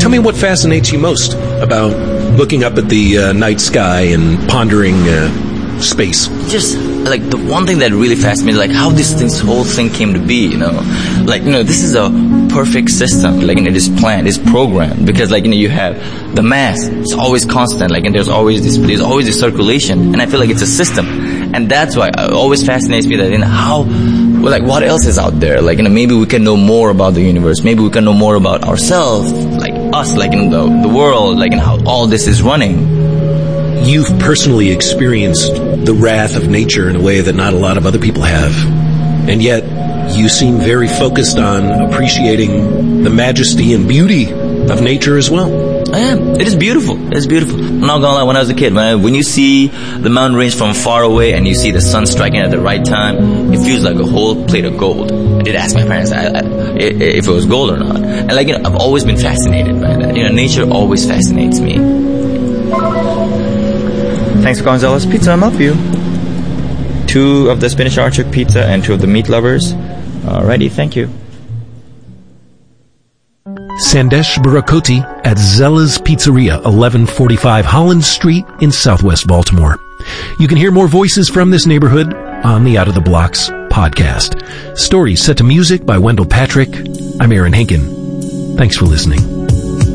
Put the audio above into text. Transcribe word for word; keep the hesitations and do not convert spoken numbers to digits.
Tell me what fascinates you most about looking up at the uh, night sky and pondering uh, space. Just like the one thing that really fascinates me, like how this thing, whole thing came to be, you know, like, you know, this is a perfect system, like, you know, this planned, it's programmed, because, like, you know, you have the mass, it's always constant, like, and there's always this, there's always this circulation, and I feel like it's a system, and that's why it always fascinates me that, you know, how, well, like, what else is out there, like, you know, maybe we can know more about the universe, maybe we can know more about ourselves, like us, like, in the, the world, like, in how all this is running. You've personally experienced the wrath of nature in a way that not a lot of other people have. And yet, you seem very focused on appreciating the majesty and beauty of nature as well. I am. It is beautiful. It is beautiful. I'm not gonna lie, when I was a kid, when, I, when you see the mountain range from far away and you see the sun striking at the right time, it feels like a whole plate of gold. I did ask my parents I, I, if it was gold or not. And, like, you know, I've always been fascinated by that. You know, nature always fascinates me. Thanks for Gonzalo's Pizza, I love you. Two of the spinach artichoke pizza and two of the meat lovers. Alrighty, thank you. Sandesh Barakoti at Zella's Pizzeria, eleven forty-five Holland Street in Southwest Baltimore. You can hear more voices from this neighborhood on the Out of the Blocks podcast. Stories set to music by Wendell Patrick. I'm Aaron Hinken. Thanks for listening.